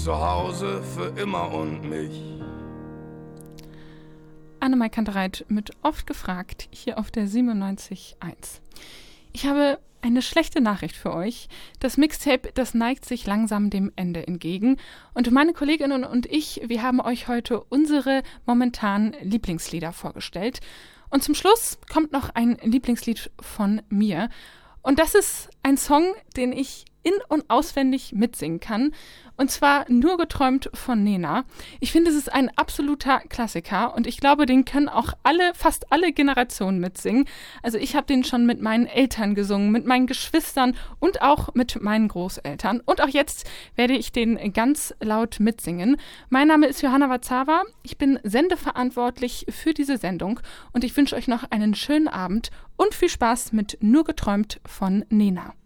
Zu Hause für immer und mich. Annemai Kantereit mit Oft gefragt, hier auf der 97.1. Ich habe eine schlechte Nachricht für euch. Das Mixtape, das neigt sich langsam dem Ende entgegen. Und meine Kolleginnen und ich, wir haben euch heute unsere momentanen Lieblingslieder vorgestellt. Und zum Schluss kommt noch ein Lieblingslied von mir. Und das ist ein Song, den ich in- und auswendig mitsingen kann. Und zwar Nur geträumt von Nena. Ich finde, es ist ein absoluter Klassiker und ich glaube, den können auch fast alle Generationen mitsingen. Also ich habe den schon mit meinen Eltern gesungen, mit meinen Geschwistern und auch mit meinen Großeltern. Und auch jetzt werde ich den ganz laut mitsingen. Mein Name ist Johanna Wazawa. Ich bin sendeverantwortlich für diese Sendung und ich wünsche euch noch einen schönen Abend und viel Spaß mit Nur geträumt von Nena.